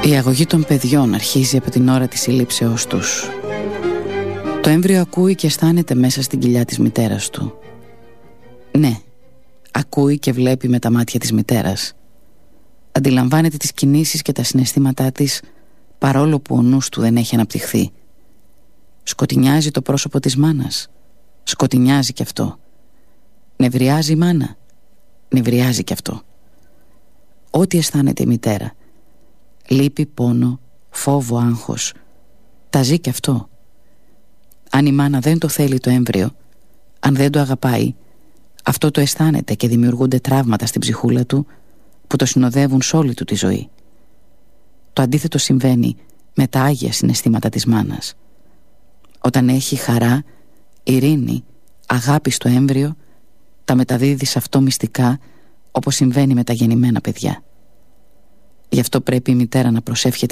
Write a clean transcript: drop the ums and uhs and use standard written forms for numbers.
Η αγωγή των παιδιών αρχίζει από την ώρα της συλλήψεώς τους. Το έμβριο ακούει και αισθάνεται μέσα στην κοιλιά της μητέρας του. Ναι, ακούει και βλέπει με τα μάτια της μητέρας. Αντιλαμβάνεται τις κινήσεις και τα συναισθήματά της, παρόλο που ο νους του δεν έχει αναπτυχθεί. Σκοτεινιάζει το πρόσωπο της μάνας. Σκοτεινιάζει κι αυτό. Νευριάζει η μάνα. Νευριάζει κι αυτό. Ό,τι αισθάνεται η μητέρα, λύπη, πόνο, φόβο, άγχος, τα ζει κι αυτό. Αν η μάνα δεν το θέλει το έμβριο, αν δεν το αγαπάει, αυτό το αισθάνεται και δημιουργούνται τραύματα στην ψυχούλα του που το συνοδεύουν σ' όλη του τη ζωή. Το αντίθετο συμβαίνει με τα άγια συναισθήματα της μάνας. Όταν έχει χαρά, ειρήνη, αγάπη στο έμβριο, τα μεταδίδει σε αυτό μυστικά, όπως συμβαίνει με τα γεννημένα παιδιά. Γι' αυτό πρέπει η μητέρα να προσεύχεται